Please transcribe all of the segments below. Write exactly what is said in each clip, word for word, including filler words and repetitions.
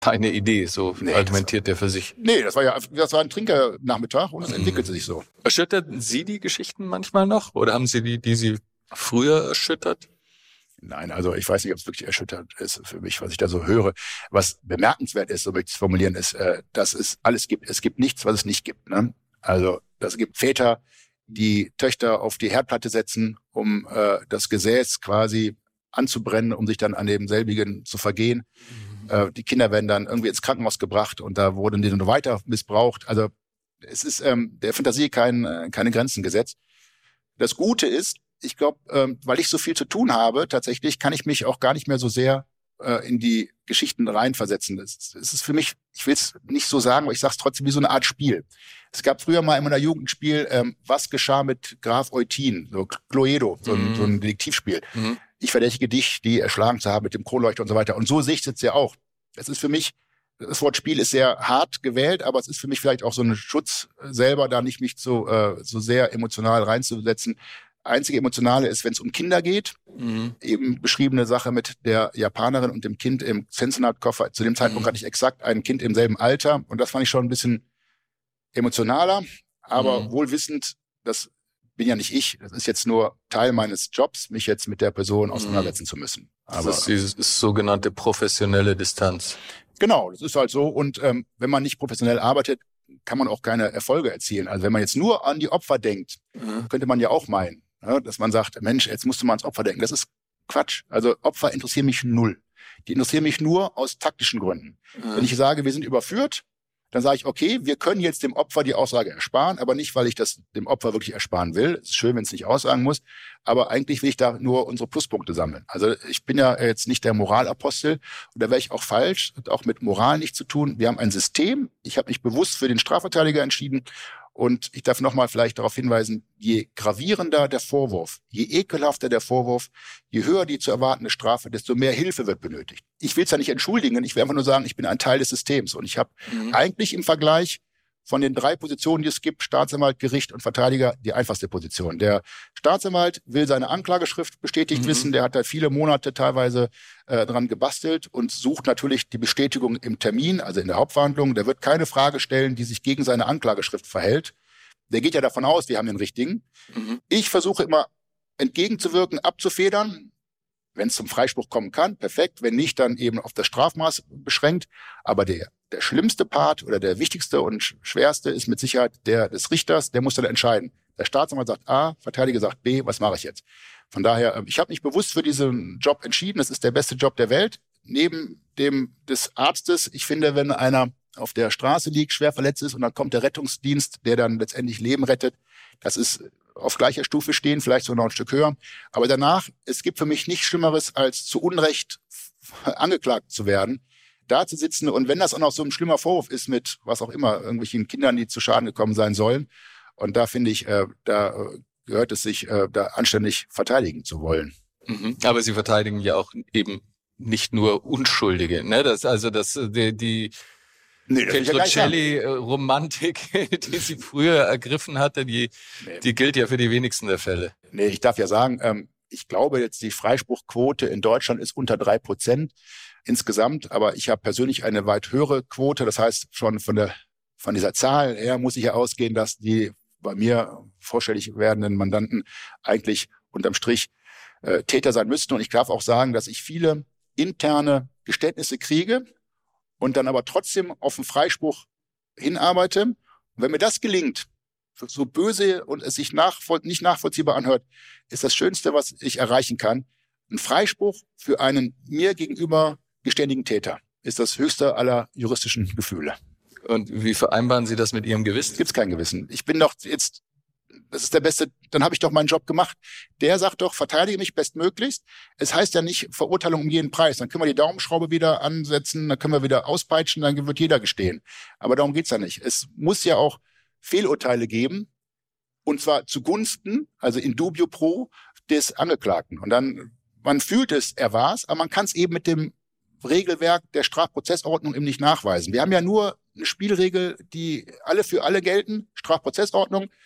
keine Idee, so nee, argumentiert er für sich. Nee, das war ja das war ein Trinkernachmittag und es entwickelte sich so. Erschütterten Sie die Geschichten manchmal noch? Oder haben Sie die, die Sie früher erschüttert? Nein, also ich weiß nicht, ob es wirklich erschütternd ist für mich, was ich da so höre. Was bemerkenswert ist, so möchte ich es formulieren, ist, äh, dass es alles gibt. Es gibt nichts, was es nicht gibt. Ne? Also es gibt Väter, die Töchter auf die Herdplatte setzen, um äh, das Gesäß quasi anzubrennen, um sich dann an demselbigen zu vergehen. Mhm. Äh, die Kinder werden dann irgendwie ins Krankenhaus gebracht und da wurden die dann weiter missbraucht. Also es ist ähm, der Fantasie kein, äh, keine Grenzen gesetzt. Das Gute ist, ich glaube, ähm, weil ich so viel zu tun habe, tatsächlich kann ich mich auch gar nicht mehr so sehr äh, in die Geschichten reinversetzen. Es ist für mich, ich will es nicht so sagen, aber ich sage es trotzdem wie so eine Art Spiel. Es gab früher mal in meiner Jugend ein Spiel, ähm, was geschah mit Graf Eutin, so Cluedo, so, mhm. ein, so ein Detektivspiel. Mhm. Ich verdächtige dich, die erschlagen zu haben mit dem Kronleuchter und so weiter. Und so sehe ich es jetzt ja auch. Es ist für mich, das Wort Spiel ist sehr hart gewählt, aber es ist für mich vielleicht auch so ein Schutz selber, da nicht mich so, äh, so sehr emotional reinzusetzen. Einzige Emotionale ist, wenn es um Kinder geht. Mhm. Eben beschriebene Sache mit der Japanerin und dem Kind im Sensenat-Koffer. Zu dem Zeitpunkt mhm. hatte ich exakt ein Kind im selben Alter. Und das fand ich schon ein bisschen emotionaler. Aber mhm. wohl wissend, das bin ja nicht ich. Das ist jetzt nur Teil meines Jobs, mich jetzt mit der Person mhm. auseinandersetzen zu müssen. Aber das ist diese sogenannte professionelle Distanz. Genau, das ist halt so. Und ähm, wenn man nicht professionell arbeitet, kann man auch keine Erfolge erzielen. Also wenn man jetzt nur an die Opfer denkt, mhm. könnte man ja auch meinen, ja, dass man sagt, Mensch, jetzt musst du mal ans Opfer denken. Das ist Quatsch. Also Opfer interessieren mich null. Die interessieren mich nur aus taktischen Gründen. Mhm. Wenn ich sage, wir sind überführt, dann sage ich, okay, wir können jetzt dem Opfer die Aussage ersparen, aber nicht, weil ich das dem Opfer wirklich ersparen will. Es ist schön, wenn es nicht aussagen muss, aber eigentlich will ich da nur unsere Pluspunkte sammeln. Also ich bin ja jetzt nicht der Moralapostel und da wäre ich auch falsch, hat auch mit Moral nichts zu tun. Wir haben ein System, ich habe mich bewusst für den Strafverteidiger entschieden und ich darf nochmal vielleicht darauf hinweisen, je gravierender der Vorwurf, je ekelhafter der Vorwurf, je höher die zu erwartende Strafe, desto mehr Hilfe wird benötigt. Ich will es ja nicht entschuldigen, ich will einfach nur sagen, ich bin ein Teil des Systems und ich habe mhm. eigentlich im Vergleich von den drei Positionen, die es gibt, Staatsanwalt, Gericht und Verteidiger, die einfachste Position. Der Staatsanwalt will seine Anklageschrift bestätigt mhm. wissen, der hat da viele Monate teilweise äh, dran gebastelt und sucht natürlich die Bestätigung im Termin, also in der Hauptverhandlung. Der wird keine Frage stellen, die sich gegen seine Anklageschrift verhält. Der geht ja davon aus, wir haben den richtigen. Mhm. Ich versuche immer entgegenzuwirken, abzufedern. Wenn es zum Freispruch kommen kann, perfekt. Wenn nicht, dann eben auf das Strafmaß beschränkt. Aber der, der schlimmste Part oder der wichtigste und schwerste ist mit Sicherheit der des Richters. Der muss dann entscheiden. Der Staatsanwalt sagt A, Verteidiger sagt B, was mache ich jetzt? Von daher, ich habe mich bewusst für diesen Job entschieden. Das ist der beste Job der Welt. Neben dem des Arztes. Ich finde, wenn einer auf der Straße liegt, schwer verletzt ist und dann kommt der Rettungsdienst, der dann letztendlich Leben rettet, das ist auf gleicher Stufe stehen, vielleicht sogar noch ein Stück höher. Aber danach, es gibt für mich nichts Schlimmeres, als zu Unrecht angeklagt zu werden, da zu sitzen. Und wenn das auch noch so ein schlimmer Vorwurf ist mit, was auch immer, irgendwelchen Kindern, die zu Schaden gekommen sein sollen. Und da finde ich, äh, da gehört es sich, äh, da anständig verteidigen zu wollen. Mhm. Aber Sie verteidigen ja auch eben nicht nur Unschuldige, ne? Das, also das, die, die Nee, Petrocelli-Romantik, die sie früher ergriffen hatte, die, nee. die gilt ja für die wenigsten der Fälle. Nee, ich darf ja sagen, ähm, ich glaube jetzt, die Freispruchquote in Deutschland ist unter drei Prozent insgesamt, aber ich habe persönlich eine weit höhere Quote. Das heißt, schon von der von dieser Zahl her muss ich ja ausgehen, dass die bei mir vorstellig werdenden Mandanten eigentlich unterm Strich äh, Täter sein müssten. Und ich darf auch sagen, dass ich viele interne Geständnisse kriege, und dann aber trotzdem auf den Freispruch hinarbeite. Und wenn mir das gelingt, so böse und es sich nachvoll- nicht nachvollziehbar anhört, ist das Schönste, was ich erreichen kann. Ein Freispruch für einen mir gegenüber geständigen Täter ist das höchste aller juristischen Gefühle. Und wie vereinbaren Sie das mit Ihrem Gewissen? Gibt's kein Gewissen. Ich bin doch jetzt, das ist der beste, dann habe ich doch meinen Job gemacht. Der sagt doch, verteidige mich bestmöglichst. Es heißt ja nicht Verurteilung um jeden Preis. Dann können wir die Daumenschraube wieder ansetzen, dann können wir wieder auspeitschen, dann wird jeder gestehen. Aber darum geht's ja nicht. Es muss ja auch Fehlurteile geben, und zwar zugunsten, also in dubio pro, des Angeklagten. Und dann, man fühlt es, er war's, aber man kann es eben mit dem Regelwerk der Strafprozessordnung eben nicht nachweisen. Wir haben ja nur eine Spielregel, die alle für alle gelten, Strafprozessordnung.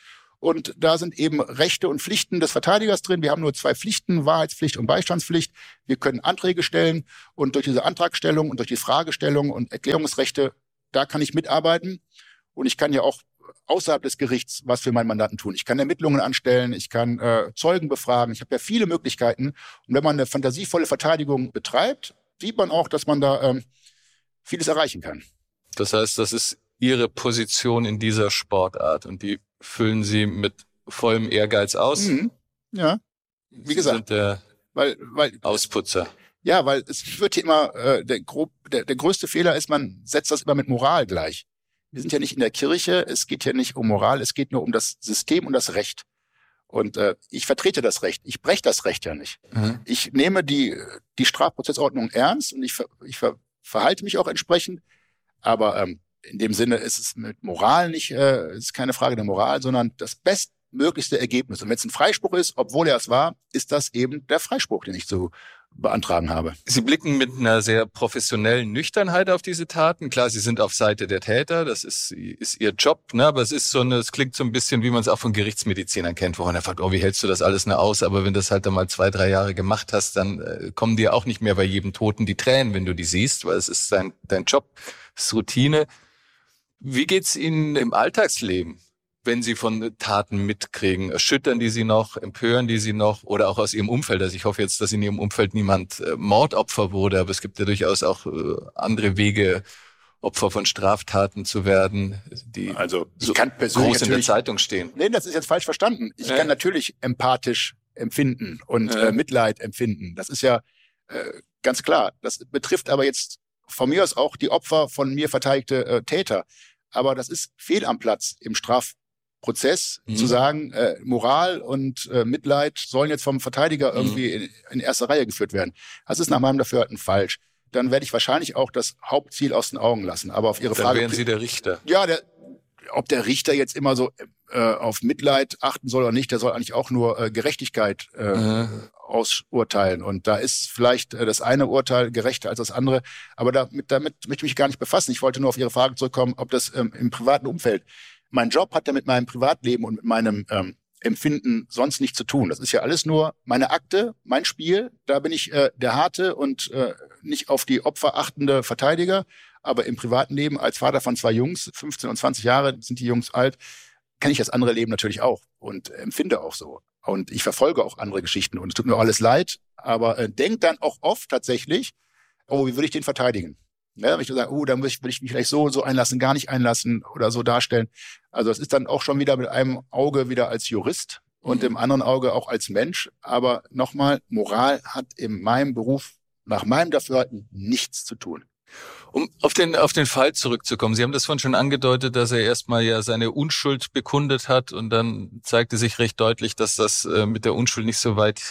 Und da sind eben Rechte und Pflichten des Verteidigers drin. Wir haben nur zwei Pflichten, Wahrheitspflicht und Beistandspflicht. Wir können Anträge stellen und durch diese Antragstellung und durch die Fragestellung und Erklärungsrechte, da kann ich mitarbeiten. Und ich kann ja auch außerhalb des Gerichts was für meinen Mandanten tun. Ich kann Ermittlungen anstellen, ich kann äh, Zeugen befragen. Ich habe ja viele Möglichkeiten. Und wenn man eine fantasievolle Verteidigung betreibt, sieht man auch, dass man da ähm, vieles erreichen kann. Das heißt, das ist Ihre Position in dieser Sportart und die füllen Sie mit vollem Ehrgeiz aus? Mhm. Ja, wie Sie gesagt. sind der weil, weil, Ausputzer. Ja, weil es wird ja immer, äh, der, grob, der, der größte Fehler ist, man setzt das immer mit Moral gleich. Wir sind ja nicht in der Kirche, es geht ja nicht um Moral, es geht nur um das System und das Recht. Und äh, ich vertrete das Recht, ich breche das Recht ja nicht. Mhm. Ich nehme die, die Strafprozessordnung ernst und ich, ver, ich ver, verhalte mich auch entsprechend, aber ähm, in dem Sinne ist es mit Moral nicht, äh, ist keine Frage der Moral, sondern das bestmöglichste Ergebnis. Und wenn es ein Freispruch ist, obwohl er es war, ist das eben der Freispruch, den ich zu beantragen habe. Sie blicken mit einer sehr professionellen Nüchternheit auf diese Taten. Klar, Sie sind auf Seite der Täter, das ist, ist Ihr Job, ne? Aber es ist so eine, es klingt so ein bisschen, wie man es auch von Gerichtsmedizinern kennt, wo man fragt, oh, wie hältst du das alles nur aus? Aber wenn du das halt einmal zwei, drei Jahre gemacht hast, dann äh, kommen dir auch nicht mehr bei jedem Toten die Tränen, wenn du die siehst, weil es ist dein, dein Job, es ist Routine. Wie geht's Ihnen im Alltagsleben, wenn Sie von Taten mitkriegen? Erschüttern die Sie noch, empören die Sie noch oder auch aus Ihrem Umfeld? Also ich hoffe jetzt, dass in Ihrem Umfeld niemand äh, Mordopfer wurde, aber es gibt ja durchaus auch äh, andere Wege, Opfer von Straftaten zu werden, die also ich so kann persönlich groß in der Zeitung stehen. Nee, das ist jetzt falsch verstanden. Ich äh. kann natürlich empathisch empfinden und äh. Äh, Mitleid empfinden. Das ist ja äh, ganz klar. Das betrifft aber jetzt von mir aus auch die Opfer von mir verteidigte äh, Täter. Aber das ist fehl am Platz im Strafprozess, mhm. zu sagen, äh, Moral und äh, Mitleid sollen jetzt vom Verteidiger mhm. irgendwie in, in erster Reihe geführt werden. Das ist nach meinem Dafürhalten falsch. Dann werde ich wahrscheinlich auch das Hauptziel aus den Augen lassen. Aber auf Ihre Dann Frage... Dann wären Sie der Richter. Ja, der, ob der Richter jetzt immer so äh, auf Mitleid achten soll oder nicht, der soll eigentlich auch nur äh, Gerechtigkeit äh, mhm. ausurteilen. Und da ist vielleicht äh, das eine Urteil gerechter als das andere. Aber damit, damit möchte ich mich gar nicht befassen. Ich wollte nur auf Ihre Frage zurückkommen, ob das ähm, im privaten Umfeld... Mein Job hat ja mit meinem Privatleben und mit meinem ähm, Empfinden sonst nichts zu tun. Das ist ja alles nur meine Akte, mein Spiel. Da bin ich äh, der harte und äh, nicht auf die Opfer achtende Verteidiger. Aber im privaten Leben als Vater von zwei Jungs, fünfzehn und zwanzig Jahre sind die Jungs alt, kenne ich das andere Leben natürlich auch und empfinde auch so. Und ich verfolge auch andere Geschichten und es tut mir alles leid, aber äh, denke dann auch oft tatsächlich, oh, wie würde ich den verteidigen? Ja, wenn ich sage, oh, da würde ich, würde ich mich vielleicht so und so einlassen, gar nicht einlassen oder so darstellen. Also es ist dann auch schon wieder mit einem Auge wieder als Jurist und mhm. im anderen Auge auch als Mensch. Aber nochmal, Moral hat in meinem Beruf nach meinem Dafürhalten nichts zu tun. Um auf den, auf den Fall zurückzukommen. Sie haben das vorhin schon angedeutet, dass er erstmal ja seine Unschuld bekundet hat und dann zeigte sich recht deutlich, dass das äh, mit der Unschuld nicht so weit,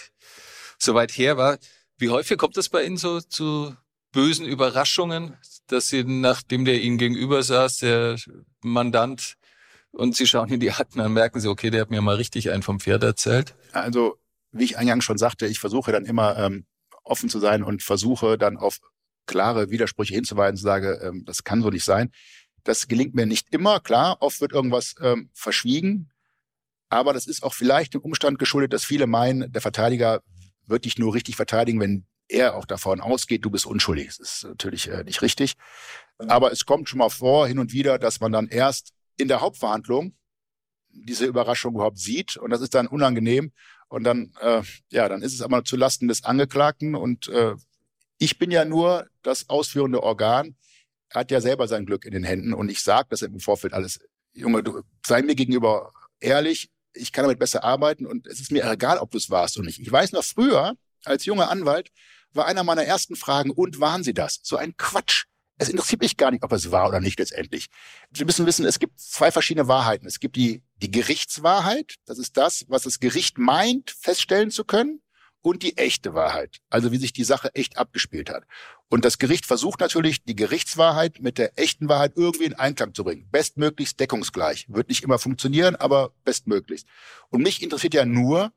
so weit her war. Wie häufig kommt das bei Ihnen so zu bösen Überraschungen, dass Sie, nachdem der Ihnen gegenüber saß, der Mandant, und Sie schauen in die Akten, dann merken Sie, okay, der hat mir mal richtig einen vom Pferd erzählt? Also, wie ich eingangs schon sagte, ich versuche dann immer ähm, offen zu sein und versuche dann auf klare Widersprüche hinzuweisen, sage, ähm, das kann so nicht sein. Das gelingt mir nicht immer, klar, oft wird irgendwas ähm, verschwiegen, aber das ist auch vielleicht dem Umstand geschuldet, dass viele meinen, der Verteidiger wird dich nur richtig verteidigen, wenn er auch davon ausgeht, du bist unschuldig. Das ist natürlich äh, nicht richtig. Aber es kommt schon mal vor, hin und wieder, dass man dann erst in der Hauptverhandlung diese Überraschung überhaupt sieht. Und das ist dann unangenehm. Und dann, äh, ja, dann ist es aber zulasten des Angeklagten. Und äh, ich bin ja nur das ausführende Organ. Er hat ja selber sein Glück in den Händen. Und ich sage das im Vorfeld alles. Junge, du sei mir gegenüber ehrlich. Ich kann damit besser arbeiten. Und es ist mir egal, ob du es warst oder nicht. Ich weiß noch früher, als junger Anwalt, war einer meiner ersten Fragen, und waren Sie das? So ein Quatsch. Es interessiert mich gar nicht, ob es war oder nicht letztendlich. Sie müssen wissen, es gibt zwei verschiedene Wahrheiten. Es gibt die, die Gerichtswahrheit, das ist das, was das Gericht meint, feststellen zu können, und die echte Wahrheit, also wie sich die Sache echt abgespielt hat. Und das Gericht versucht natürlich, die Gerichtswahrheit mit der echten Wahrheit irgendwie in Einklang zu bringen. Bestmöglichst deckungsgleich. Wird nicht immer funktionieren, aber bestmöglichst. Und mich interessiert ja nur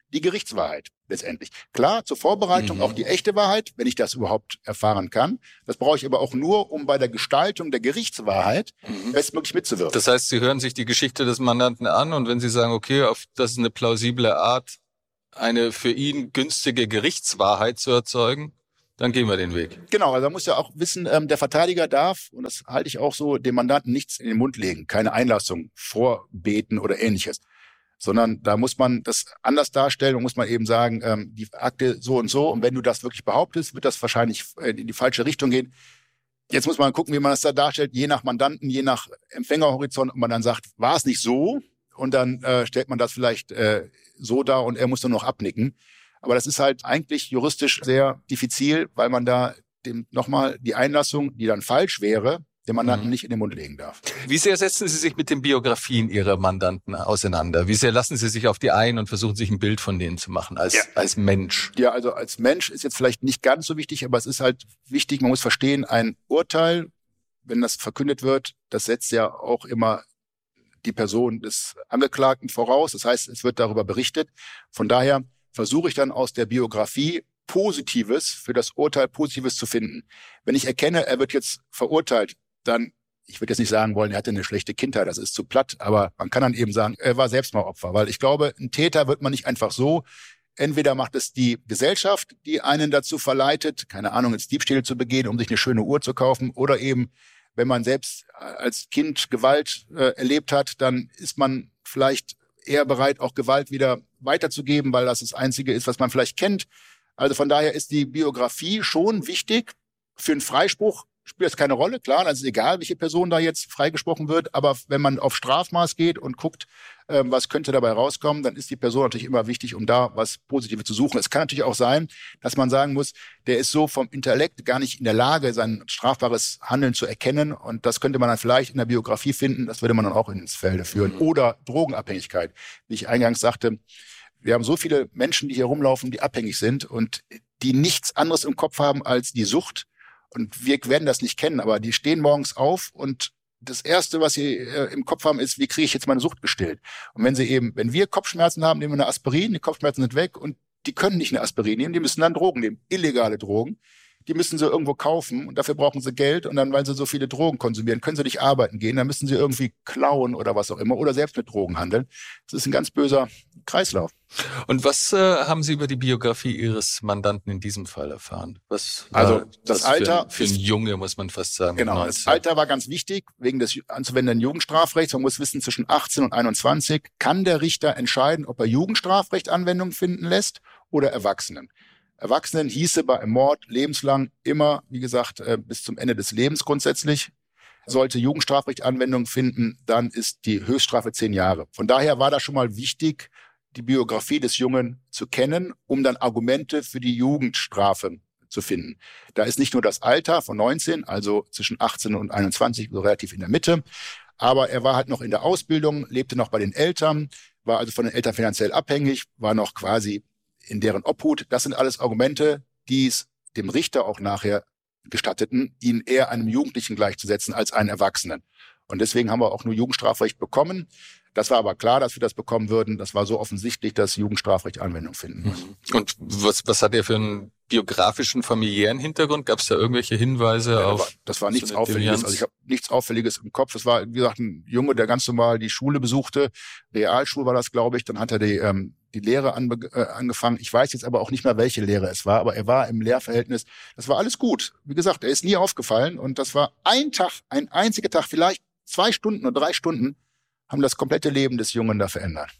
die Gerichtswahrheit letztendlich. Klar, zur Vorbereitung mhm. auch die echte Wahrheit, wenn ich das überhaupt erfahren kann. Das brauche ich aber auch nur, um bei der Gestaltung der Gerichtswahrheit mhm. bestmöglich mitzuwirken. Das heißt, Sie hören sich die Geschichte des Mandanten an und wenn Sie sagen, okay, auf, das ist eine plausible Art, eine für ihn günstige Gerichtswahrheit zu erzeugen, dann gehen wir den Weg. Genau, also man muss ja auch wissen, ähm, der Verteidiger darf, und das halte ich auch so, dem Mandanten nichts in den Mund legen, keine Einlassung vorbeten oder Ähnliches. Sondern da muss man das anders darstellen und muss man eben sagen, ähm, die Akte so und so. Und wenn du das wirklich behauptest, wird das wahrscheinlich in die falsche Richtung gehen. Jetzt muss man gucken, wie man das da darstellt, je nach Mandanten, je nach Empfängerhorizont. Und man dann sagt, war es nicht so? Und dann äh, stellt man das vielleicht äh, so dar und er muss nur noch abnicken. Aber das ist halt eigentlich juristisch sehr diffizil, weil man da dem nochmal die Einlassung, die dann falsch wäre, dem Mandanten mhm. nicht in den Mund legen darf. Wie sehr setzen Sie sich mit den Biografien Ihrer Mandanten auseinander? Wie sehr lassen Sie sich auf die ein und versuchen sich ein Bild von denen zu machen als, ja. als Mensch? Ja, also als Mensch ist jetzt vielleicht nicht ganz so wichtig, aber es ist halt wichtig, man muss verstehen, ein Urteil, wenn das verkündet wird, das setzt ja auch immer die Person des Angeklagten voraus. Das heißt, es wird darüber berichtet. Von daher versuche ich dann aus der Biografie Positives für das Urteil Positives zu finden. Wenn ich erkenne, er wird jetzt verurteilt, dann, ich würde jetzt nicht sagen wollen, er hatte eine schlechte Kindheit, das ist zu platt, aber man kann dann eben sagen, er war selbst mal Opfer, weil ich glaube, ein Täter wird man nicht einfach so, entweder macht es die Gesellschaft, die einen dazu verleitet, keine Ahnung, jetzt Diebstähle zu begehen, um sich eine schöne Uhr zu kaufen, oder eben, wenn man selbst als Kind Gewalt äh, erlebt hat, dann ist man vielleicht eher bereit, auch Gewalt wieder weiterzugeben, weil das das Einzige ist, was man vielleicht kennt. Also von daher ist die Biografie schon wichtig. Für einen Freispruch spielt das keine Rolle. Klar, dann ist es egal, welche Person da jetzt freigesprochen wird. Aber wenn man auf Strafmaß geht und guckt, ähm, was könnte dabei rauskommen, dann ist die Person natürlich immer wichtig, um da was Positives zu suchen. Es kann natürlich auch sein, dass man sagen muss, der ist so vom Intellekt gar nicht in der Lage, sein strafbares Handeln zu erkennen. Und das könnte man dann vielleicht in der Biografie finden. Das würde man dann auch ins Felde führen. Mhm. Oder Drogenabhängigkeit. Wie ich eingangs sagte, wir haben so viele Menschen, die hier rumlaufen, die abhängig sind und die nichts anderes im Kopf haben als die Sucht. Und wir werden das nicht kennen, aber die stehen morgens auf und das Erste, was sie äh, im Kopf haben, ist, wie kriege ich jetzt meine Sucht gestillt? Und wenn sie eben, wenn wir Kopfschmerzen haben, nehmen wir eine Aspirin, die Kopfschmerzen sind weg und die können nicht eine Aspirin nehmen, die müssen dann Drogen nehmen, illegale Drogen. Die müssen sie irgendwo kaufen und dafür brauchen sie Geld und dann, weil sie so viele Drogen konsumieren, können sie nicht arbeiten gehen, dann müssen sie irgendwie klauen oder was auch immer oder selbst mit Drogen handeln. Das ist ein ganz böser Kreislauf. Und was äh, haben Sie über die Biografie Ihres Mandanten in diesem Fall erfahren? Was also das Alter für, für einen Junge, muss man fast sagen. Genau, das Alter war ganz wichtig, wegen des anzuwendenden Jugendstrafrechts. Man muss wissen, zwischen achtzehn und einundzwanzig kann der Richter entscheiden, ob er Jugendstrafrecht Anwendung finden lässt oder Erwachsenen. Erwachsenen hieße bei einem Mord lebenslang immer, wie gesagt, bis zum Ende des Lebens grundsätzlich. Sollte Jugendstrafrecht Anwendung finden, dann ist die Höchststrafe zehn Jahre. Von daher war das schon mal wichtig, die Biografie des Jungen zu kennen, um dann Argumente für die Jugendstrafe zu finden. Da ist nicht nur das Alter von neunzehn, also zwischen achtzehn und einundzwanzig, so relativ in der Mitte, aber er war halt noch in der Ausbildung, lebte noch bei den Eltern, war also von den Eltern finanziell abhängig, war noch quasi in deren Obhut. Das sind alles Argumente, die es dem Richter auch nachher gestatteten, ihn eher einem Jugendlichen gleichzusetzen als einen Erwachsenen. Und deswegen haben wir auch nur Jugendstrafrecht bekommen. Das war aber klar, dass wir das bekommen würden. Das war so offensichtlich, dass Jugendstrafrecht Anwendung finden muss. Und was, was hat er für einen biografischen, familiären Hintergrund? Gab es da irgendwelche Hinweise ja, auf? Das war nichts so Auffälliges. Also ich habe nichts Auffälliges im Kopf. Es war, wie gesagt, ein Junge, der ganz normal die Schule besuchte. Realschule war das, glaube ich. Dann hat er die, ähm, die Lehre anbe- äh, angefangen. Ich weiß jetzt aber auch nicht mehr, welche Lehre es war, aber er war im Lehrverhältnis. Das war alles gut. Wie gesagt, er ist nie aufgefallen. Und das war ein Tag, ein einziger Tag, vielleicht zwei Stunden oder drei Stunden, haben das komplette Leben des Jungen da verändert.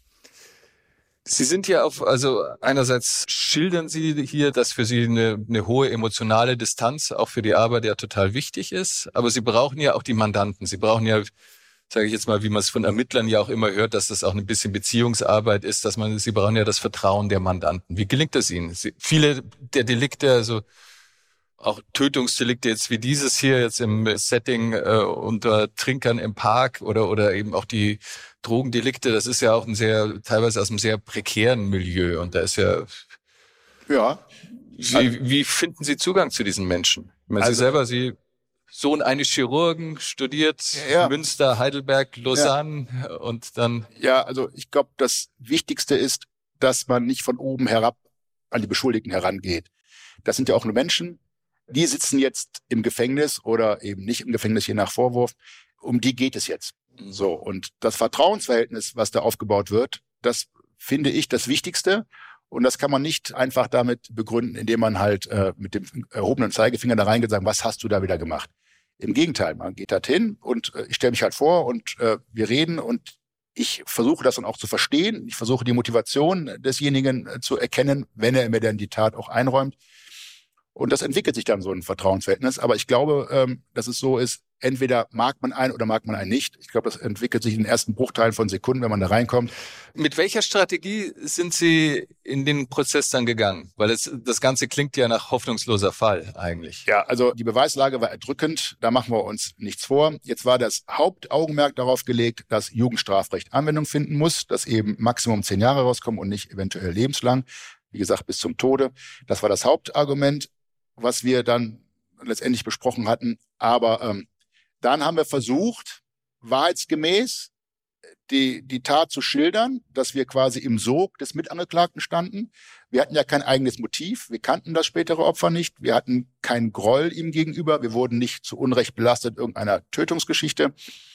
Sie sind ja auf, also einerseits schildern Sie hier, dass für Sie eine, eine hohe emotionale Distanz auch für die Arbeit ja total wichtig ist, aber Sie brauchen ja auch die Mandanten. Sie brauchen ja, sage ich jetzt mal, wie man es von Ermittlern ja auch immer hört, dass das auch ein bisschen Beziehungsarbeit ist, dass man, Sie brauchen ja das Vertrauen der Mandanten. Wie gelingt das Ihnen? Sie, viele der Delikte, also auch Tötungsdelikte jetzt wie dieses hier jetzt im Setting äh, unter Trinkern im Park oder oder eben auch die Drogendelikte, das ist ja auch ein sehr, teilweise aus einem sehr prekären Milieu und da ist ja... Ja. Wie, wie finden Sie Zugang zu diesen Menschen? Ich meine, also, Sie selber, Sie Sohn eines Chirurgen, studiert ja. Münster, Heidelberg, Lausanne ja. und dann... Ja, also ich glaube, das Wichtigste ist, dass man nicht von oben herab an die Beschuldigten herangeht. Das sind ja auch nur Menschen, die sitzen jetzt im Gefängnis oder eben nicht im Gefängnis, je nach Vorwurf. Um die geht es jetzt. So. Und das Vertrauensverhältnis, was da aufgebaut wird, das finde ich das Wichtigste. Und das kann man nicht einfach damit begründen, indem man halt äh, mit dem erhobenen Zeigefinger da reingeht und sagt, was hast du da wieder gemacht? Im Gegenteil, man geht dorthin und äh, ich stelle mich halt vor und äh, wir reden und ich versuche das dann auch zu verstehen. Ich versuche die Motivation desjenigen äh, zu erkennen, wenn er mir dann die Tat auch einräumt. Und das entwickelt sich dann so ein Vertrauensverhältnis. Aber ich glaube, ähm, dass es so ist, entweder mag man einen oder mag man einen nicht. Ich glaube, das entwickelt sich in den ersten Bruchteilen von Sekunden, wenn man da reinkommt. Mit welcher Strategie sind Sie in den Prozess dann gegangen? Weil es, das Ganze klingt ja nach hoffnungsloser Fall eigentlich. Ja, also die Beweislage war erdrückend. Da machen wir uns nichts vor. Jetzt war das Hauptaugenmerk darauf gelegt, dass Jugendstrafrecht Anwendung finden muss, dass eben Maximum zehn Jahre rauskommen und nicht eventuell lebenslang. Wie gesagt, bis zum Tode. Das war das Hauptargument, was wir dann letztendlich besprochen hatten. Aber ähm, dann haben wir versucht, wahrheitsgemäß die, die Tat zu schildern, dass wir quasi im Sog des Mitangeklagten standen. Wir hatten ja kein eigenes Motiv. Wir kannten das spätere Opfer nicht. Wir hatten keinen Groll ihm gegenüber. Wir wurden nicht zu Unrecht belastet irgendeiner Tötungsgeschichte.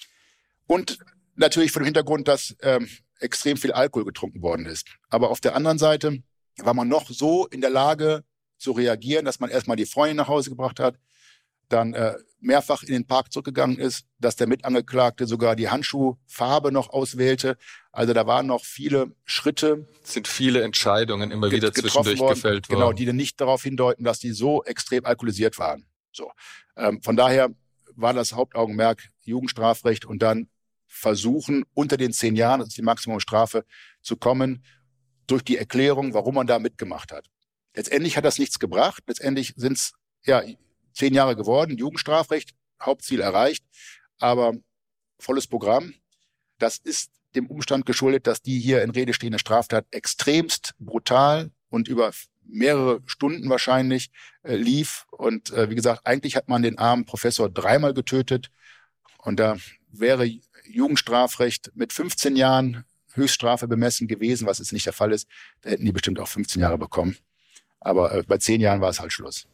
Und natürlich vor dem Hintergrund, dass ähm, extrem viel Alkohol getrunken worden ist. Aber auf der anderen Seite war man noch so in der Lage zu reagieren, dass man erstmal die Freundin nach Hause gebracht hat, dann äh, mehrfach in den Park zurückgegangen ist, dass der Mitangeklagte sogar die Handschuhfarbe noch auswählte. Also da waren noch viele Schritte. Es sind viele Entscheidungen immer wieder zwischendurch worden, gefällt worden. Genau, die dann nicht darauf hindeuten, dass die so extrem alkoholisiert waren. So, ähm, von daher war das Hauptaugenmerk Jugendstrafrecht und dann versuchen, unter den zehn Jahren, das ist die Maximumstrafe, zu kommen, durch die Erklärung, warum man da mitgemacht hat. Letztendlich hat das nichts gebracht. Letztendlich sind es ja zehn Jahre geworden, Jugendstrafrecht, Hauptziel erreicht, aber volles Programm. Das ist dem Umstand geschuldet, dass die hier in Rede stehende Straftat extremst brutal und über mehrere Stunden wahrscheinlich äh, lief. Und äh, wie gesagt, eigentlich hat man den armen Professor dreimal getötet. Und da wäre Jugendstrafrecht mit fünfzehn Jahren Höchststrafe bemessen gewesen, was jetzt nicht der Fall ist. Da hätten die bestimmt auch fünfzehn Jahre bekommen. Aber äh, bei zehn Jahren war es halt Schluss.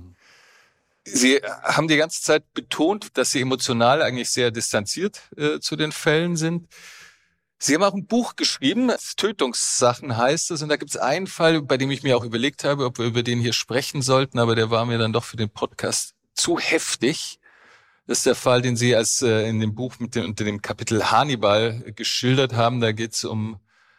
Sie haben die ganze Zeit betont, dass Sie emotional eigentlich sehr distanziert äh, zu den Fällen sind. Sie haben auch ein Buch geschrieben, Tötungssachen heißt es, und da gibt es einen Fall, bei dem ich mir auch überlegt habe, ob wir über den hier sprechen sollten, aber der war mir dann doch für den Podcast zu heftig. Das ist der Fall, den Sie als äh, in dem Buch mit dem, unter dem Kapitel Hannibal äh, geschildert haben. Da geht es um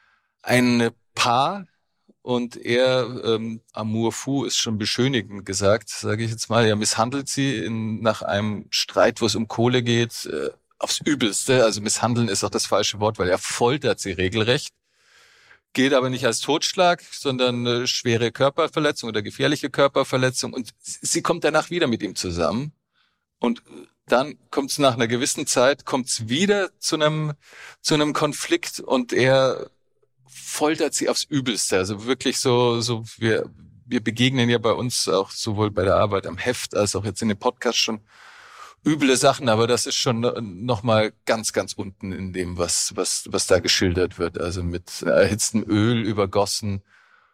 ein Paar und er, ähm, Amour fou, ist schon beschönigend gesagt, sage ich jetzt mal. Er misshandelt sie in, nach einem Streit, wo es um Kohle geht, äh, aufs Übelste. Also misshandeln ist auch das falsche Wort, weil er foltert sie regelrecht. Gilt aber nicht als Totschlag, sondern äh, schwere Körperverletzung oder gefährliche Körperverletzung. Und sie kommt danach wieder mit ihm zusammen. Und dann kommt es nach einer gewissen Zeit, kommt es wieder zu einem zu einem Konflikt und er foltert sie aufs Übelste. Also wirklich so, so wir wir begegnen ja bei uns auch sowohl bei der Arbeit am Heft als auch jetzt in dem Podcast schon üble Sachen, aber das ist schon noch mal ganz, ganz unten in dem, was was was da geschildert wird. Also mit erhitztem Öl übergossen.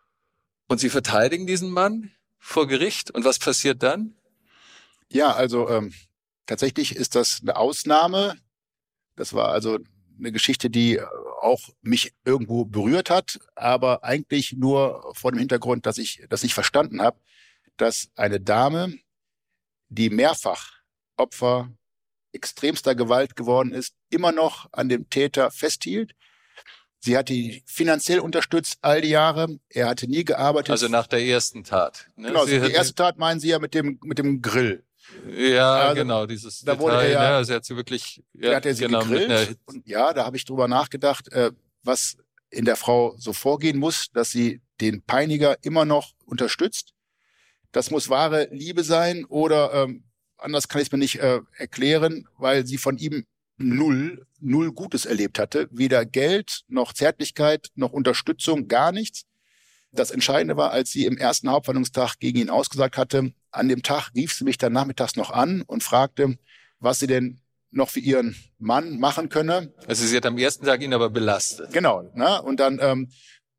Und sie verteidigen diesen Mann vor Gericht. Und was passiert dann? Ja, also ähm, tatsächlich ist das eine Ausnahme. Das war also eine Geschichte, die auch mich irgendwo berührt hat, aber eigentlich nur vor dem Hintergrund, dass ich das nicht verstanden habe, dass eine Dame, die mehrfach Opfer extremster Gewalt geworden ist, immer noch an dem Täter festhielt. Sie hat ihn finanziell unterstützt all die Jahre. Er hatte nie gearbeitet. Also nach der ersten Tat. Ne? Genau, sie die erste Tat meinen Sie ja mit dem mit dem Grill. Ja, also, genau, dieses da wurde Detail, er ja, ja, sie hat sie wirklich, ja, hat er sie genau, gegrillt. Und ja, da habe ich drüber nachgedacht, äh, was in der Frau so vorgehen muss, dass sie den Peiniger immer noch unterstützt. Das muss wahre Liebe sein oder ähm, anders kann ich es mir nicht äh, erklären, weil sie von ihm null, null Gutes erlebt hatte. Weder Geld, noch Zärtlichkeit, noch Unterstützung, gar nichts. Das Entscheidende war, als sie im ersten Hauptverhandlungstag gegen ihn ausgesagt hatte, an dem Tag rief sie mich dann nachmittags noch an und fragte, was sie denn noch für ihren Mann machen könne. Also sie hat am ersten Tag ihn aber belastet. Genau. Ne? Und dann ähm,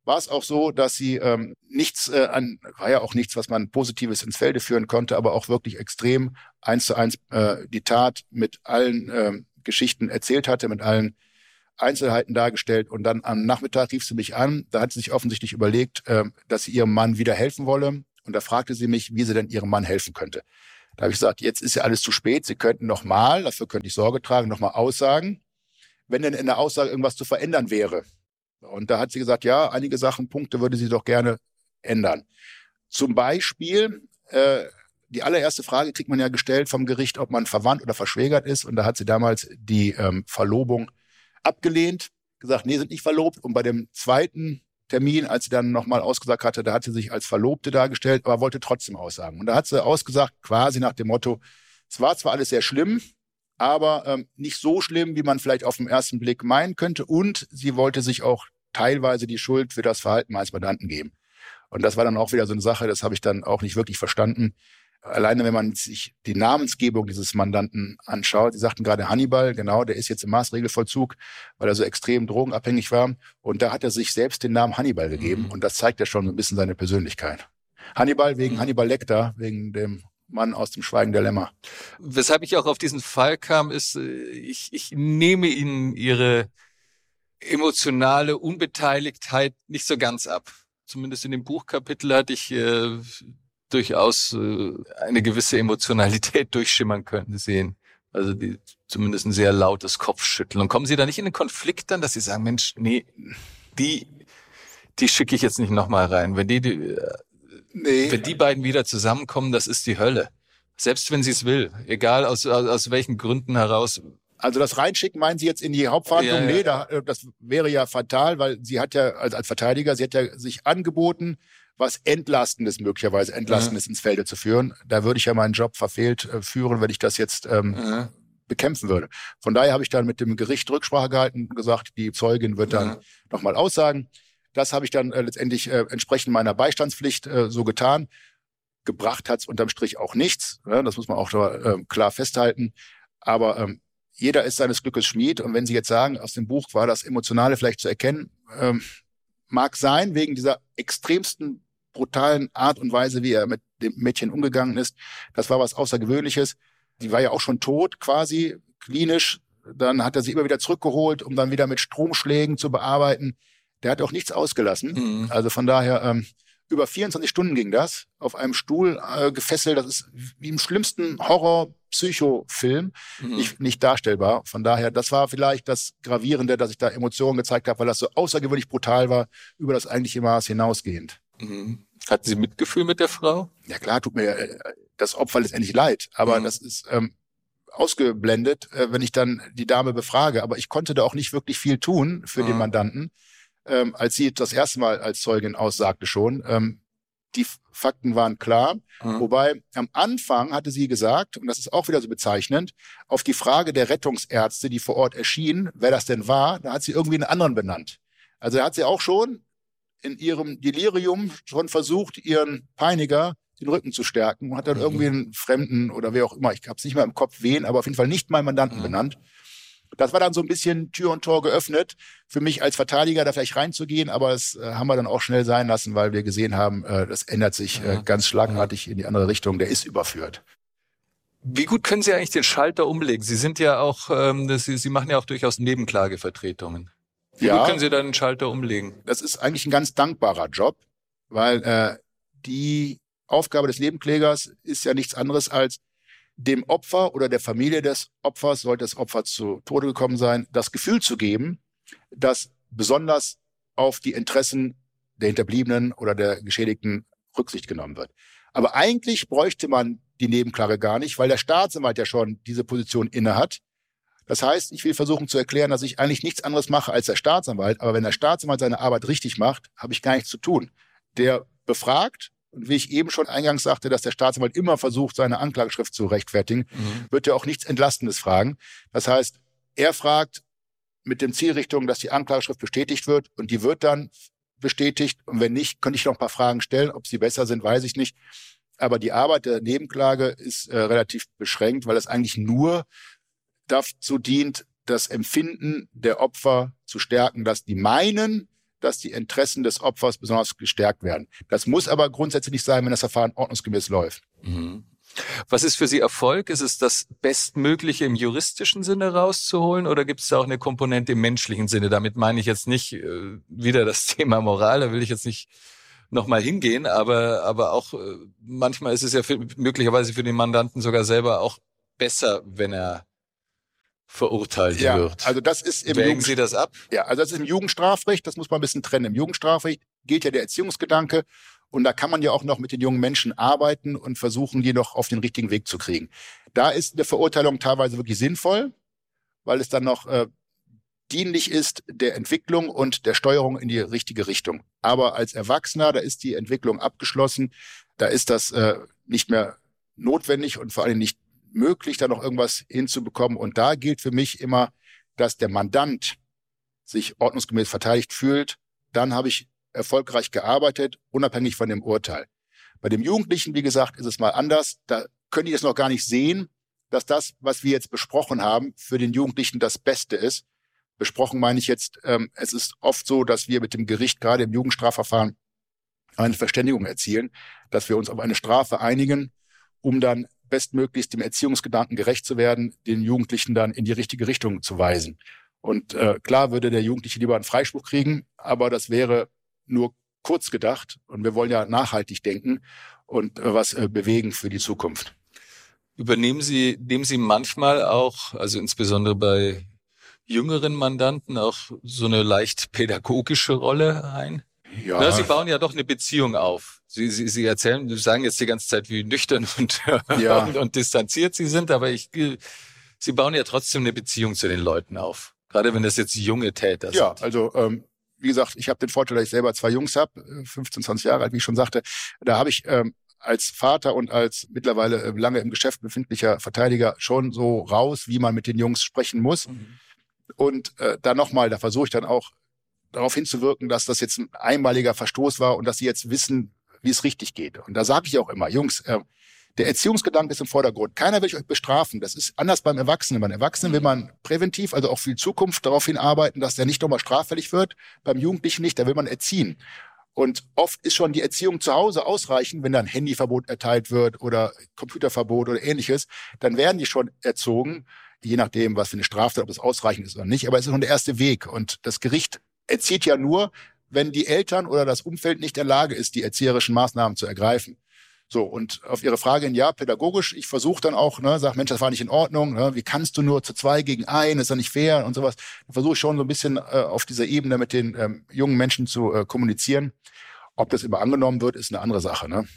war es auch so, dass sie ähm, nichts äh, an, war ja auch nichts, was man Positives ins Felde führen konnte, aber auch wirklich extrem eins zu eins äh, die Tat mit allen ähm, Geschichten erzählt hatte, mit allen Einzelheiten dargestellt. Und dann am Nachmittag rief sie mich an. Da hat sie sich offensichtlich überlegt, äh, dass sie ihrem Mann wieder helfen wolle. Und da fragte sie mich, wie sie denn ihrem Mann helfen könnte. Da habe ich gesagt, jetzt ist ja alles zu spät. Sie könnten nochmal, dafür könnte ich Sorge tragen, nochmal aussagen, wenn denn in der Aussage irgendwas zu verändern wäre. Und da hat sie gesagt, ja, einige Sachen, Punkte würde sie doch gerne ändern. Zum Beispiel, äh, die allererste Frage kriegt man ja gestellt vom Gericht, ob man verwandt oder verschwägert ist. Und da hat sie damals die ähm, Verlobung abgelehnt, gesagt, nee, sind nicht verlobt. Und bei dem zweiten Termin, als sie dann nochmal ausgesagt hatte, da hat sie sich als Verlobte dargestellt, aber wollte trotzdem aussagen. Und da hat sie ausgesagt, quasi nach dem Motto, es war zwar alles sehr schlimm, aber ähm, nicht so schlimm, wie man vielleicht auf den ersten Blick meinen könnte. Und sie wollte sich auch teilweise die Schuld für das Verhalten meines Mandanten geben. Und das war dann auch wieder so eine Sache, das habe ich dann auch nicht wirklich verstanden. Alleine, wenn man sich die Namensgebung dieses Mandanten anschaut, Sie sagten gerade Hannibal, genau, der ist jetzt im Maßregelvollzug, weil er so extrem drogenabhängig war. Und da hat er sich selbst den Namen Hannibal gegeben. Mhm. Und das zeigt ja schon so ein bisschen seine Persönlichkeit. Hannibal wegen mhm. Hannibal Lecter, wegen dem Mann aus dem Schweigen der Lämmer. Weshalb ich auch auf diesen Fall kam, ist, ich, ich nehme Ihnen Ihre emotionale Unbeteiligtheit nicht so ganz ab. Zumindest in dem Buchkapitel hatte ich äh, durchaus äh, eine gewisse Emotionalität durchschimmern können sehen. Also die, zumindest ein sehr lautes Kopfschütteln. Und kommen Sie da nicht in den Konflikt dann, dass Sie sagen, Mensch, nee, die, die schicke ich jetzt nicht nochmal rein. Wenn die, die Nee. Wenn die beiden wieder zusammenkommen, das ist die Hölle. Selbst wenn sie es will. Egal aus, aus, aus welchen Gründen heraus. Also das Reinschicken, meinen Sie jetzt in die Hauptverhandlung? Ja, ja. Nee, da, das wäre ja fatal, weil sie hat ja als, als Verteidiger, sie hat ja sich angeboten, was Entlastendes, möglicherweise Entlastendes ja. ins Felde zu führen. Da würde ich ja meinen Job verfehlt äh, führen, wenn ich das jetzt ähm, ja. bekämpfen würde. Von daher habe ich dann mit dem Gericht Rücksprache gehalten und gesagt, die Zeugin wird dann ja. nochmal aussagen. Das habe ich dann äh, letztendlich äh, entsprechend meiner Beistandspflicht äh, so getan. Gebracht hat es unterm Strich auch nichts. Ja, das muss man auch äh, klar festhalten. Aber ähm, jeder ist seines Glückes Schmied. Und wenn Sie jetzt sagen, aus dem Buch war das Emotionale vielleicht zu erkennen, ähm, mag sein, wegen dieser extremsten brutalen Art und Weise, wie er mit dem Mädchen umgegangen ist. Das war was Außergewöhnliches. Die war ja auch schon tot quasi, klinisch. Dann hat er sie immer wieder zurückgeholt, um dann wieder mit Stromschlägen zu bearbeiten. Der hat auch nichts ausgelassen. Mhm. Also von daher, ähm, über vierundzwanzig Stunden ging das, auf einem Stuhl äh, gefesselt. Das ist wie im schlimmsten Horror-Psycho-Film, mhm. nicht, nicht darstellbar. Von daher, das war vielleicht das Gravierende, dass ich da Emotionen gezeigt habe, weil das so außergewöhnlich brutal war, über das eigentliche Maß hinausgehend. Mhm. Hatten Sie Mitgefühl mit der Frau? Ja klar, tut mir äh, das Opfer letztendlich leid. Aber mhm. das ist ähm, ausgeblendet, äh, wenn ich dann die Dame befrage. Aber ich konnte da auch nicht wirklich viel tun für mhm. den Mandanten. Ähm, als sie das erste Mal als Zeugin aussagte schon, ähm, die Fakten waren klar. Mhm. Wobei am Anfang hatte sie gesagt, und das ist auch wieder so bezeichnend, auf die Frage der Rettungsärzte, die vor Ort erschienen, wer das denn war, da hat sie irgendwie einen anderen benannt. Also da hat sie auch schon in ihrem Delirium schon versucht, ihren Peiniger den Rücken zu stärken und hat dann mhm. irgendwie einen Fremden oder wer auch immer, ich habe es nicht mehr im Kopf wen, aber auf jeden Fall nicht meinen Mandanten mhm. benannt. Das war dann so ein bisschen Tür und Tor geöffnet, für mich als Verteidiger da vielleicht reinzugehen, aber das äh, haben wir dann auch schnell sein lassen, weil wir gesehen haben, äh, das ändert sich äh, ganz schlagartig in die andere Richtung, der ist überführt. Wie gut können Sie eigentlich den Schalter umlegen? Sie sind ja auch, ähm, das, Sie, Sie machen ja auch durchaus Nebenklagevertretungen. Wie ja, gut können Sie da den Schalter umlegen? Das ist eigentlich ein ganz dankbarer Job, weil äh, die Aufgabe des Nebenklägers ist ja nichts anderes als dem Opfer oder der Familie des Opfers, sollte das Opfer zu Tode gekommen sein, das Gefühl zu geben, dass besonders auf die Interessen der Hinterbliebenen oder der Geschädigten Rücksicht genommen wird. Aber eigentlich bräuchte man die Nebenklage gar nicht, weil der Staatsanwalt ja schon diese Position innehat. Das heißt, ich will versuchen zu erklären, dass ich eigentlich nichts anderes mache als der Staatsanwalt. Aber wenn der Staatsanwalt seine Arbeit richtig macht, habe ich gar nichts zu tun. Der befragt, und wie ich eben schon eingangs sagte, dass der Staatsanwalt immer versucht, seine Anklageschrift zu rechtfertigen, mhm. wird er auch nichts Entlastendes fragen. Das heißt, er fragt mit dem Zielrichtung, dass die Anklageschrift bestätigt wird und die wird dann bestätigt. Und wenn nicht, könnte ich noch ein paar Fragen stellen. Ob sie besser sind, weiß ich nicht. Aber die Arbeit der Nebenklage ist äh, relativ beschränkt, weil es eigentlich nur dazu dient, das Empfinden der Opfer zu stärken, dass die meinen, dass die Interessen des Opfers besonders gestärkt werden. Das muss aber grundsätzlich nicht sein, wenn das Verfahren ordnungsgemäß läuft. Mhm. Was ist für Sie Erfolg? Ist es das Bestmögliche im juristischen Sinne rauszuholen oder gibt es da auch eine Komponente im menschlichen Sinne? Damit meine ich jetzt nicht äh, wieder das Thema Moral, da will ich jetzt nicht nochmal hingehen, aber aber auch äh, manchmal ist es ja für, möglicherweise für den Mandanten sogar selber auch besser, wenn er verurteilt ja, wird. Also das ist im Wägen Jugend- Sie das ab? Ja, also das ist im Jugendstrafrecht, das muss man ein bisschen trennen. Im Jugendstrafrecht gilt ja der Erziehungsgedanke und da kann man ja auch noch mit den jungen Menschen arbeiten und versuchen, die noch auf den richtigen Weg zu kriegen. Da ist eine Verurteilung teilweise wirklich sinnvoll, weil es dann noch äh, dienlich ist der Entwicklung und der Steuerung in die richtige Richtung. Aber als Erwachsener, da ist die Entwicklung abgeschlossen, da ist das äh, nicht mehr notwendig und vor allem nicht möglich, da noch irgendwas hinzubekommen. Und da gilt für mich immer, dass der Mandant sich ordnungsgemäß verteidigt fühlt. Dann habe ich erfolgreich gearbeitet, unabhängig von dem Urteil. Bei dem Jugendlichen, wie gesagt, ist es mal anders. Da können die das noch gar nicht sehen, dass das, was wir jetzt besprochen haben, für den Jugendlichen das Beste ist. Besprochen meine ich jetzt, ähm, es ist oft so, dass wir mit dem Gericht gerade im Jugendstrafverfahren eine Verständigung erzielen, dass wir uns auf eine Strafe einigen, um dann bestmöglichst dem Erziehungsgedanken gerecht zu werden, den Jugendlichen dann in die richtige Richtung zu weisen. Und äh, klar würde der Jugendliche lieber einen Freispruch kriegen, aber das wäre nur kurz gedacht. Und wir wollen ja nachhaltig denken und äh, was äh, bewegen für die Zukunft. Übernehmen Sie, nehmen Sie manchmal auch, also insbesondere bei jüngeren Mandanten, auch so eine leicht pädagogische Rolle ein? Ja. Na, Sie bauen ja doch eine Beziehung auf. Sie, Sie, Sie erzählen, Sie sagen jetzt die ganze Zeit, wie nüchtern und, Ja. und, und distanziert Sie sind, aber ich, Sie bauen ja trotzdem eine Beziehung zu den Leuten auf. Gerade wenn das jetzt junge Täter sind. Ja, also ähm, wie gesagt, ich habe den Vorteil, dass ich selber zwei Jungs habe, fünfzehn, zwanzig Jahre alt, wie ich schon sagte. Da habe ich ähm, als Vater und als mittlerweile äh, lange im Geschäft befindlicher Verteidiger schon so raus, wie man mit den Jungs sprechen muss. Mhm. Und äh, da nochmal, da versuche ich dann auch darauf hinzuwirken, dass das jetzt ein einmaliger Verstoß war und dass sie jetzt wissen, wie es richtig geht. Und da sage ich auch immer, Jungs, äh, der Erziehungsgedanke ist im Vordergrund. Keiner will euch bestrafen. Das ist anders beim Erwachsenen. Beim Erwachsenen will man präventiv, also auch für die Zukunft darauf hinarbeiten, dass der nicht nochmal straffällig wird. Beim Jugendlichen nicht, da will man erziehen. Und oft ist schon die Erziehung zu Hause ausreichend, wenn dann Handyverbot erteilt wird oder Computerverbot oder ähnliches, dann werden die schon erzogen, je nachdem, was für eine Straftat, ob es ausreichend ist oder nicht. Aber es ist schon der erste Weg. Und das Gericht erzieht ja nur, wenn die Eltern oder das Umfeld nicht in der Lage ist, die erzieherischen Maßnahmen zu ergreifen. So, und auf Ihre Frage hin, ja, pädagogisch, ich versuche dann auch, ne, sag, Mensch, das war nicht in Ordnung, ne, wie kannst du nur zu zwei gegen ein, ist ja nicht fair und sowas. Da versuche ich schon so ein bisschen äh, auf dieser Ebene mit den ähm, jungen Menschen zu äh, kommunizieren. Ob das immer angenommen wird, ist eine andere Sache, ne?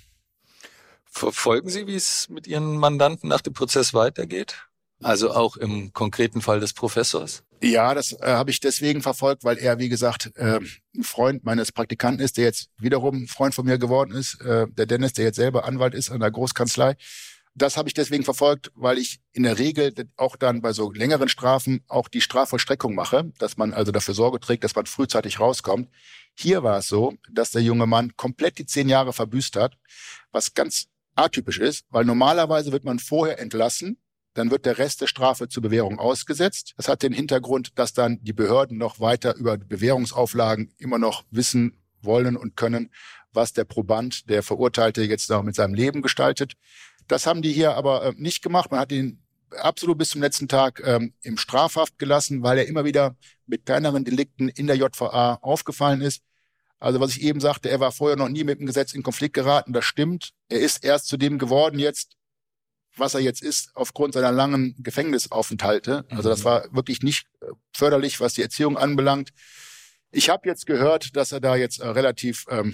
Verfolgen Sie, wie es mit Ihren Mandanten nach dem Prozess weitergeht? Also auch im konkreten Fall des Professors? Ja, das äh, habe ich deswegen verfolgt, weil er, wie gesagt, äh, ein Freund meines Praktikanten ist, der jetzt wiederum ein Freund von mir geworden ist, äh, der Dennis, der jetzt selber Anwalt ist an der Großkanzlei. Das habe ich deswegen verfolgt, weil ich in der Regel auch dann bei so längeren Strafen auch die Strafvollstreckung mache, dass man also dafür Sorge trägt, dass man frühzeitig rauskommt. Hier war es so, dass der junge Mann komplett die zehn Jahre verbüßt hat, was ganz atypisch ist, weil normalerweise wird man vorher entlassen, dann wird der Rest der Strafe zur Bewährung ausgesetzt. Das hat den Hintergrund, dass dann die Behörden noch weiter über Bewährungsauflagen immer noch wissen wollen und können, was der Proband, der Verurteilte, jetzt noch mit seinem Leben gestaltet. Das haben die hier aber äh, nicht gemacht. Man hat ihn absolut bis zum letzten Tag ähm, im Strafhaft gelassen, weil er immer wieder mit kleineren Delikten in der J V A aufgefallen ist. Also was ich eben sagte, er war vorher noch nie mit dem Gesetz in Konflikt geraten. Das stimmt. Er ist erst zu dem geworden jetzt, was er jetzt ist, aufgrund seiner langen Gefängnisaufenthalte. Also das war wirklich nicht förderlich, was die Erziehung anbelangt. Ich habe jetzt gehört, dass er da jetzt äh, relativ ähm,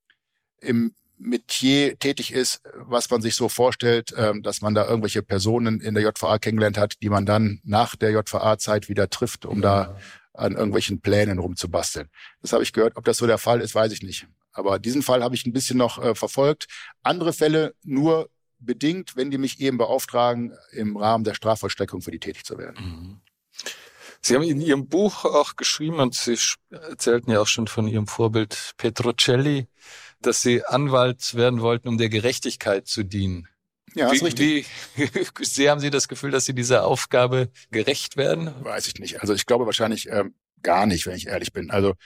im Metier tätig ist, was man sich so vorstellt, ähm, dass man da irgendwelche Personen in der J V A kennengelernt hat, die man dann nach der J V A-Zeit wieder trifft, um da an irgendwelchen Plänen rumzubasteln. Das habe ich gehört. Ob das so der Fall ist, weiß ich nicht. Aber diesen Fall habe ich ein bisschen noch äh, verfolgt. Andere Fälle nur bedingt, wenn die mich eben beauftragen, im Rahmen der Strafvollstreckung für die tätig zu werden. Sie haben in Ihrem Buch auch geschrieben, und Sie erzählten ja auch schon von Ihrem Vorbild Petrocelli, dass Sie Anwalt werden wollten, um der Gerechtigkeit zu dienen. Ja, wie, ist richtig. Wie sehr haben Sie das Gefühl, dass Sie dieser Aufgabe gerecht werden? Weiß ich nicht. Also ich glaube wahrscheinlich ähm, gar nicht, wenn ich ehrlich bin. Also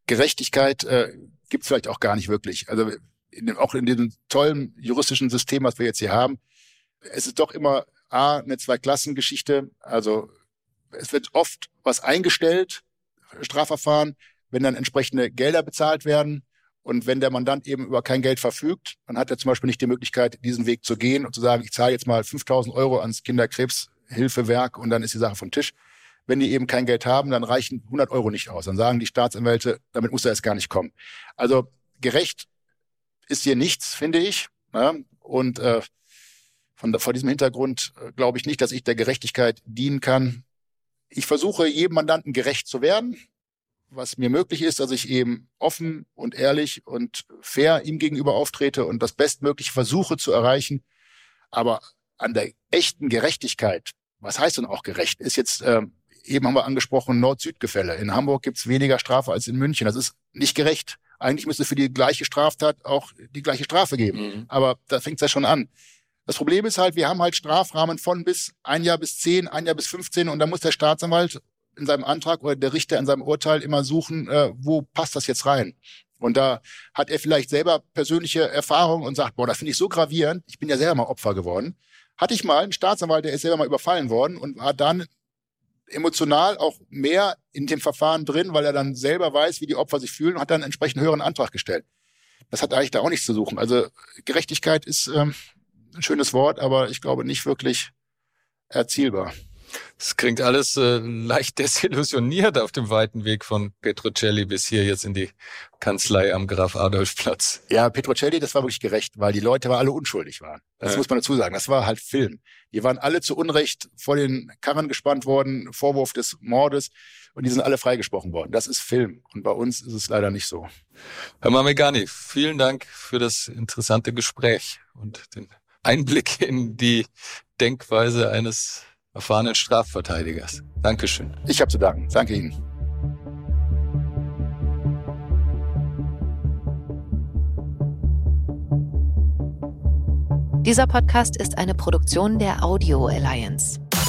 Gerechtigkeit äh, gibt es vielleicht auch gar nicht wirklich. Also in dem, auch in diesem tollen juristischen System, was wir jetzt hier haben, es ist doch immer A, eine Zweiklassengeschichte. Also es wird oft was eingestellt, Strafverfahren, wenn dann entsprechende Gelder bezahlt werden. Und wenn der Mandant eben über kein Geld verfügt, dann hat er zum Beispiel nicht die Möglichkeit, diesen Weg zu gehen und zu sagen, ich zahle jetzt mal fünftausend Euro ans Kinderkrebshilfewerk und dann ist die Sache vom Tisch. Wenn die eben kein Geld haben, dann reichen hundert Euro nicht aus. Dann sagen die Staatsanwälte, damit muss er erst gar nicht kommen. Also gerecht ist hier nichts, finde ich. Ja? Und äh, von, vor diesem Hintergrund äh, glaube ich nicht, dass ich der Gerechtigkeit dienen kann. Ich versuche, jedem Mandanten gerecht zu werden, was mir möglich ist, dass ich eben offen und ehrlich und fair ihm gegenüber auftrete und das Bestmögliche versuche zu erreichen. Aber an der echten Gerechtigkeit, was heißt denn auch gerecht, ist jetzt, äh, eben haben wir angesprochen, Nord-Süd-Gefälle. In Hamburg gibt's weniger Strafe als in München. Das ist nicht gerecht. Eigentlich müsste für die gleiche Straftat auch die gleiche Strafe geben. Mhm. Aber da fängt's ja schon an. Das Problem ist halt, wir haben halt Strafrahmen von bis ein Jahr bis zehn, ein Jahr bis fünfzehn und da muss der Staatsanwalt in seinem Antrag oder der Richter in seinem Urteil immer suchen, äh, wo passt das jetzt rein? Und da hat er vielleicht selber persönliche Erfahrung und sagt, boah, das finde ich so gravierend, ich bin ja selber mal Opfer geworden. Hatte ich mal einen Staatsanwalt, der ist selber mal überfallen worden und war dann emotional auch mehr in dem Verfahren drin, weil er dann selber weiß, wie die Opfer sich fühlen und hat dann einen entsprechend höheren Antrag gestellt. Das hat eigentlich da auch nichts zu suchen. Also Gerechtigkeit ist ähm, ein schönes Wort, aber ich glaube nicht wirklich erzielbar. Es klingt alles äh, leicht desillusioniert auf dem weiten Weg von Petrocelli bis hier jetzt in die Kanzlei am Graf-Adolf-Platz. Ja, Petrocelli, das war wirklich gerecht, weil die Leute waren alle unschuldig waren. Das ja. muss man dazu sagen. Das war halt Film. Die waren alle zu Unrecht vor den Karren gespannt worden, Vorwurf des Mordes, und die sind alle freigesprochen worden. Das ist Film. Und bei uns ist es leider nicht so. Herr Mamegani, vielen Dank für das interessante Gespräch und den Einblick in die Denkweise eines erfahrenen Strafverteidigers. Dankeschön. Ich habe zu danken. Danke Ihnen. Dieser Podcast ist eine Produktion der Audio Alliance.